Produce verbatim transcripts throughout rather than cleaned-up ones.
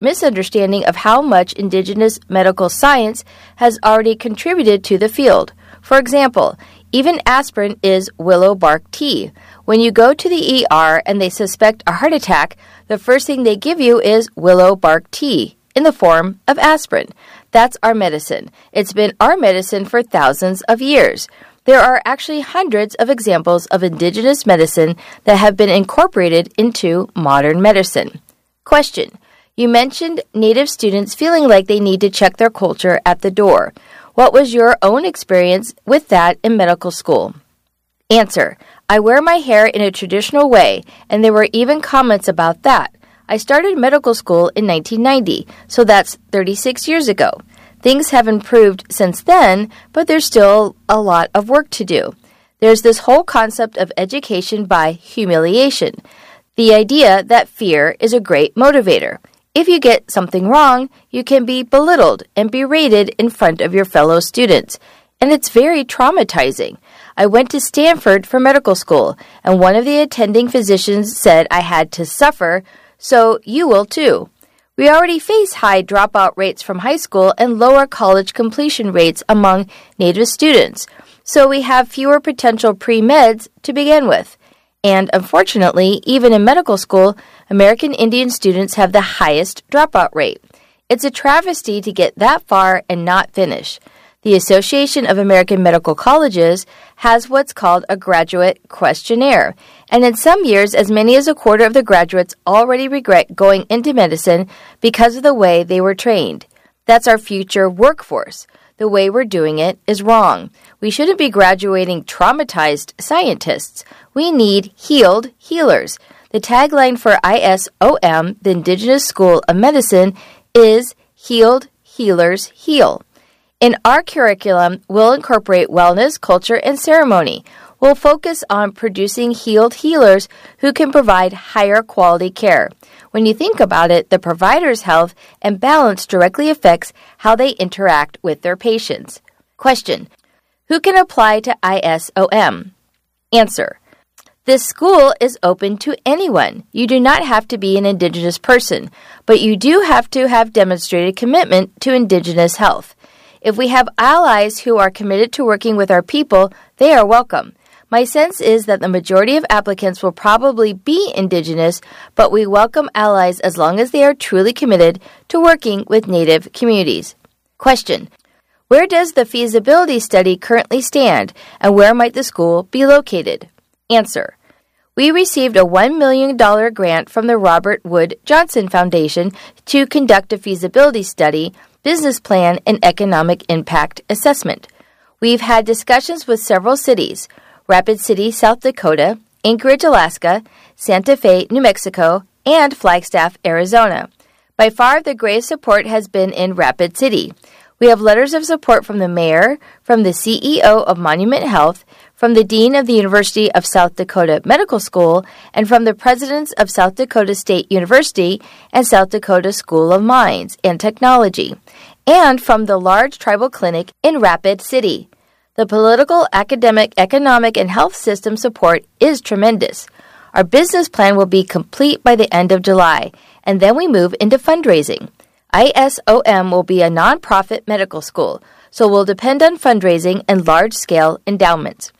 misunderstanding of how much indigenous medical science has already contributed to the field. For example, even aspirin is willow bark tea. When you go to the E R and they suspect a heart attack, the first thing they give you is willow bark tea in the form of aspirin. That's our medicine. It's been our medicine for thousands of years. There are actually hundreds of examples of indigenous medicine that have been incorporated into modern medicine. Question. You mentioned Native students feeling like they need to check their culture at the door. What was your own experience with that in medical school? Answer. I wear my hair in a traditional way, and there were even comments about that. I started medical school in nineteen ninety, so that's thirty-six years ago. Things have improved since then, but there's still a lot of work to do. There's this whole concept of education by humiliation, the idea that fear is a great motivator. If you get something wrong, you can be belittled and berated in front of your fellow students, and it's very traumatizing. I went to Stanford for medical school, and one of the attending physicians said I had to suffer, so you will too. We already face high dropout rates from high school and lower college completion rates among Native students, so we have fewer potential pre-meds to begin with. And unfortunately, even in medical school, American Indian students have the highest dropout rate. It's a travesty to get that far and not finish. The Association of American Medical Colleges has what's called a graduate questionnaire, and in some years, as many as a quarter of the graduates already regret going into medicine because of the way they were trained. That's our future workforce. The way we're doing it is wrong. We shouldn't be graduating traumatized scientists. We need healed healers. The tagline for I S O M, the Indigenous School of Medicine, is Healed Healers Heal. In our curriculum, we'll incorporate wellness, culture, and ceremony. We'll focus on producing healed healers who can provide higher quality care. When you think about it, the provider's health and balance directly affects how they interact with their patients. Question. Who can apply to I S O M? Answer. This school is open to anyone. You do not have to be an Indigenous person, but you do have to have demonstrated commitment to Indigenous health. If we have allies who are committed to working with our people, they are welcome. My sense is that the majority of applicants will probably be Indigenous, but we welcome allies as long as they are truly committed to working with Native communities. Question. Where does the feasibility study currently stand, and where might the school be located? Answer. We received a one million dollars grant from the Robert Wood Johnson Foundation to conduct a feasibility study, business plan, and economic impact assessment. We've had discussions with several cities, Rapid City, South Dakota, Anchorage, Alaska, Santa Fe, New Mexico, and Flagstaff, Arizona. By far, the greatest support has been in Rapid City. We have letters of support from the mayor, from the C E O of Monument Health, from the dean of the University of South Dakota Medical School, and from the presidents of South Dakota State University and South Dakota School of Mines and Technology, and from the large tribal clinic in Rapid City. The political, academic, economic, and health system support is tremendous. Our business plan will be complete by the end of July, and then we move into fundraising. I S O M will be a nonprofit medical school, so we'll depend on fundraising and large-scale endowments.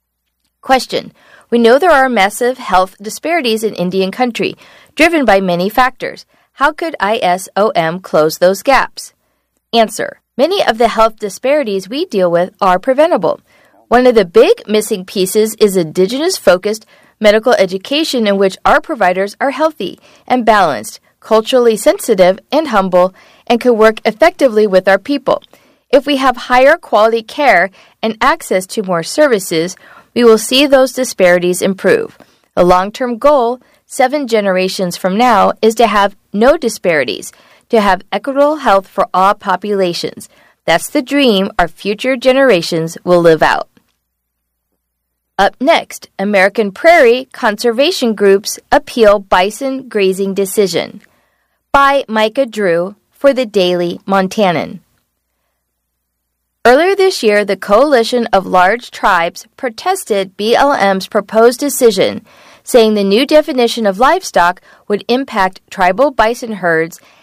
Question. We know there are massive health disparities in Indian country, driven by many factors. How could I S O M close those gaps? Answer. Many of the health disparities we deal with are preventable. One of the big missing pieces is Indigenous-focused medical education in which our providers are healthy and balanced, culturally sensitive and humble, and can work effectively with our people. If we have higher quality care and access to more services, we will see those disparities improve. The long-term goal, seven generations from now, is to have no disparities, to have equitable health for all populations. That's the dream our future generations will live out. Up next, American Prairie Conservation Groups appeal bison grazing decision. By Micah Drew for the Daily Montanan. Earlier this year, the Coalition of Large Tribes protested B L M's proposed decision, saying the new definition of livestock would impact tribal bison herds